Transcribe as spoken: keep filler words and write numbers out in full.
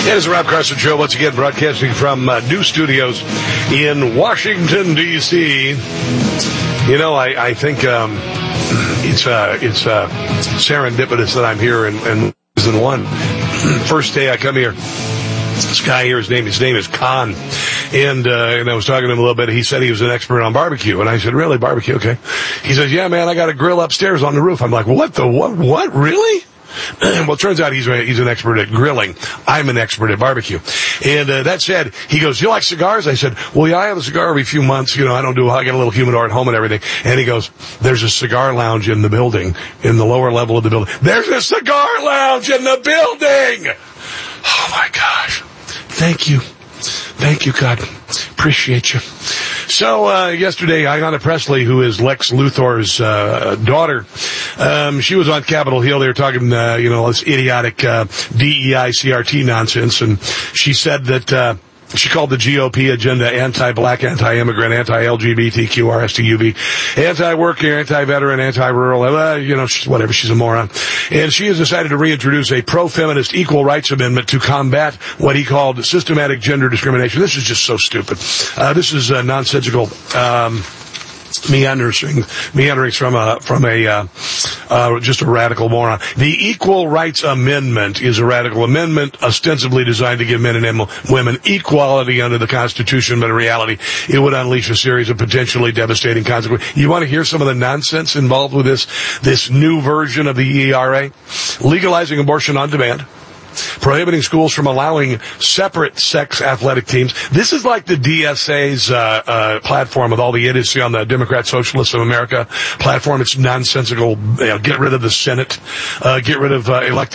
It is the Rob Carson Show, once again broadcasting from uh, new studios in Washington, D C You know, I, I think um, it's uh, it's uh, serendipitous that I'm here in, in season one. First day I come here, this guy here, his name, his name is Khan. And, uh, and I was talking to him a little bit. He said he was an expert on barbecue. And I said, really, barbecue? Okay. He says, yeah, man, I got a grill upstairs on the roof. I'm like, what the, what, what, really? Well, it turns out he's a, he's an expert at grilling. I'm an expert at barbecue. And uh, that said, he goes, you like cigars? I said, well, yeah, I have a cigar every few months. You know, I don't do, I got a little humidor at home and everything. And he goes, there's a cigar lounge in the building, in the lower level of the building. There's a cigar lounge in the building! Oh, my gosh. Thank you. Thank you, God. Appreciate you. So, uh, yesterday, Ayanna Pressley, who is Lex Luthor's, uh, daughter, um, she was on Capitol Hill. They were talking, uh, you know, this idiotic, uh, D E I C R T nonsense. And she said that, uh, she called the G O P agenda anti-black, anti-immigrant, anti-L G B T Q R S T U V, anti-worker, anti-veteran, anti-rural, uh, you know, she's, whatever, she's a moron. And she has decided to reintroduce a pro-feminist equal rights amendment to combat what he called systematic gender discrimination. This is just so stupid. Uh, this is uh, nonsensical. Um, Meandering, meanderings from a from a uh, uh, just a radical moron. The Equal Rights Amendment is a radical amendment ostensibly designed to give men and women equality under the Constitution, but in reality, it would unleash a series of potentially devastating consequences. You want to hear some of the nonsense involved with this this new version of the E R A? Legalizing abortion on demand. Prohibiting schools from allowing separate sex athletic teams. This is like the D S A's uh, uh, platform with all the idiocy on the Democrat Socialists of America platform. It's nonsensical. You know, get rid of the Senate. Uh, get rid of uh, electing